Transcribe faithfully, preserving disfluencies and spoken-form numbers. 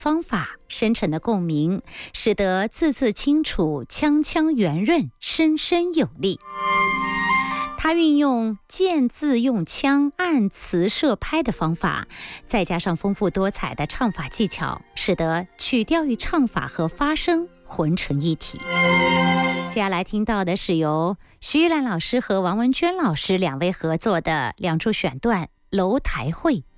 方法深沉的共鸣，使得字字清楚，腔腔圆润，声声有力。他运用见字用腔、按词摄拍的方法，再加上丰富多彩的唱法技巧，使得曲调与唱法和发声混成一体。接下来听到的是由徐玉兰老师和王文娟老师两位合作的两处选段《楼台会》。